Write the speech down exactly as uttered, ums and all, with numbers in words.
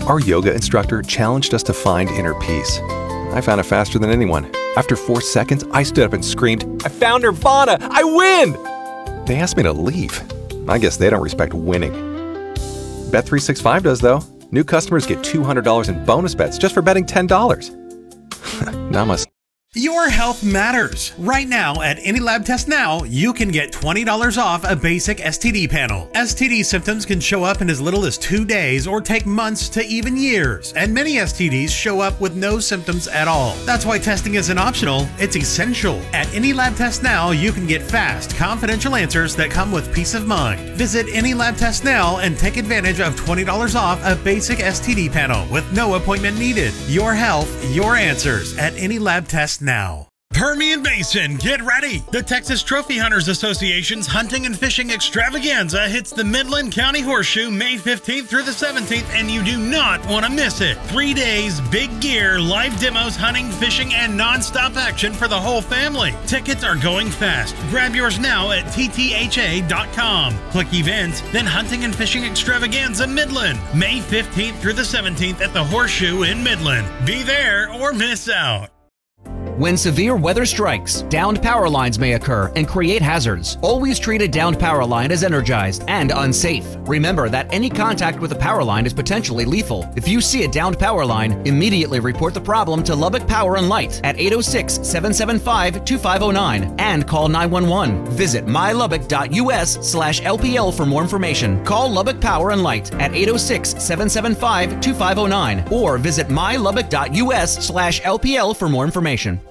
Our yoga instructor challenged us to find inner peace. I found it faster than anyone. After four seconds, I stood up and screamed, "I found Nirvana! I win!" They asked me to leave. I guess they don't respect winning. Bet three sixty-five does, though. New customers get two hundred dollars in bonus bets just for betting ten dollars. Namaste. Your health matters. Right now at Any Lab Test Now, you can get twenty dollars off a basic S T D panel. S T D symptoms can show up in as little as two days or take months to even years, and many S T Ds show up with no symptoms at all. That's why testing isn't optional, it's essential. At Any Lab Test Now, you can get fast, confidential answers that come with peace of mind. Visit Any Lab Test Now and take advantage of twenty dollars off a basic S T D panel with no appointment needed. Your health, your answers at Any Lab Test Now. Permian Basin, get ready! The Texas Trophy Hunters Association's Hunting and Fishing Extravaganza hits the Midland County Horseshoe May fifteenth through the seventeenth, and you do not want to miss it. Three days, big gear, live demos, hunting, fishing, and non-stop action for the whole family. Tickets are going fast. Grab yours now at T T H A dot com. Click Events, then Hunting and Fishing Extravaganza Midland, May fifteenth through the seventeenth at the Horseshoe in Midland. Be there or miss out. When severe weather strikes, downed power lines may occur and create hazards. Always treat a downed power line as energized and unsafe. Remember that any contact with a power line is potentially lethal. If you see a downed power line, immediately report the problem to Lubbock Power and Light at eight oh six, seven seven five, two five oh nine and call nine one one. Visit my lubbock dot U S slash L P L for more information. Call Lubbock Power and Light at eight oh six, seven seven five, two five oh nine or visit my lubbock dot U S slash L P L for more information.